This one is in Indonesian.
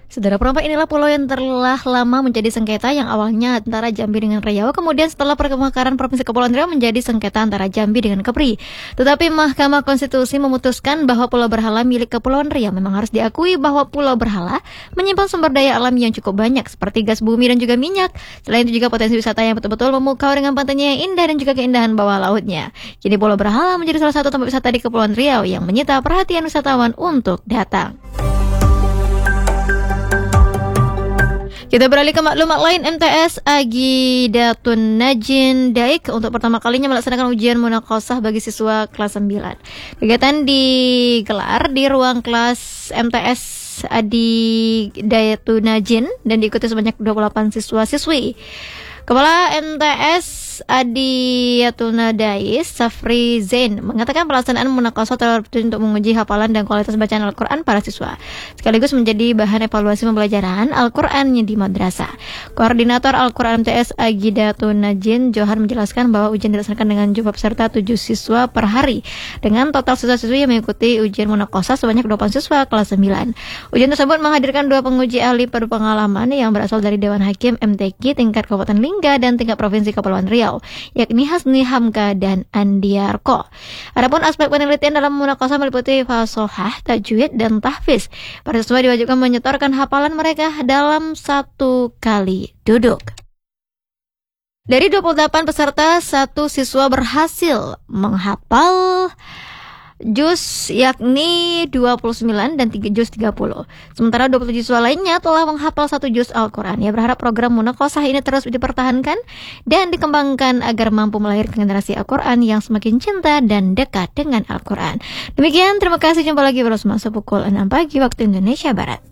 Saudara perompak, inilah pulau yang telah lama menjadi sengketa yang awalnya antara Jambi dengan Riau, kemudian setelah pemekaran Provinsi Kepulauan Riau menjadi sengketa antara Jambi dengan Kepri. Tetapi Mahkamah Konstitusi memutuskan bahwa Pulau Berhala milik Kepulauan Riau. Memang harus diakui bahwa Pulau Berhala menyimpan sumber daya alam yang cukup banyak seperti gas bumi dan juga minyak. Selain itu juga potensi wisata yang betul-betul memukau dengan pantainya yang indah dan juga keindahan bawah lautnya. Kini Pulau Berhala menjadi salah satu tempat wisata di Kepulauan Riau yang menyita perhatian wisatawan untuk datang. Kita beralih ke maklumat lain. MTS Agidatun Najin Daik untuk pertama kalinya melaksanakan ujian munaqashah bagi siswa kelas 9. Kegiatan digelar di ruang kelas MTS Agidatun Najin dan diikuti sebanyak 28 siswa-siswi. Kepala MTS Adiyatuna Dais, Safri Zain, mengatakan pelaksanaan munaqashah tertujuan untuk menguji hafalan dan kualitas bacaan Al-Quran para siswa, sekaligus menjadi bahan evaluasi pembelajaran Al-Quran di madrasah. Koordinator Al-Quran MTS Agidatuna Najin, Johan, menjelaskan bahwa ujian dilaksanakan dengan jumlah peserta 7 siswa per hari, dengan total siswa-siswi yang mengikuti ujian munaqashah sebanyak 20 siswa kelas 9. Ujian tersebut menghadirkan 2 penguji ahli berpengalaman yang berasal dari Dewan Hakim MTQ tingkat Kabupaten Lingga dan tingkat Provinsi Kepulauan Riau, yakni Hasni Hamka dan Andiarko. Adapun aspek penelitian dalam munaqashah meliputi fasohah, tajwid, dan tahfiz. Para siswa diwajibkan menyetorkan hafalan mereka dalam 1 kali duduk. Dari 28 peserta, 1 siswa berhasil menghafal juz yakni 29 dan 3 juz 30. Sementara 27 siswa lainnya telah menghafal 1 juz Al-Quran. Ia berharap program munaqashah ini terus dipertahankan dan dikembangkan agar mampu melahirkan generasi Al-Quran yang semakin cinta dan dekat dengan Al-Quran. Demikian, terima kasih. Jumpa lagi bersama pukul 6 pagi waktu Indonesia Barat.